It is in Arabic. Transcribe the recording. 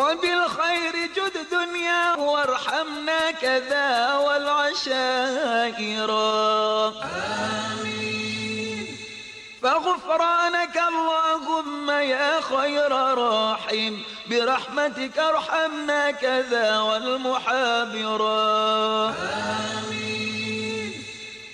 وبالخير جد دنيا وارحمنا كذا والعشائر. آمين. فغفرانك اللهم يا خير راحم، برحمتك ارحمنا كذا والمحابرا. آمين.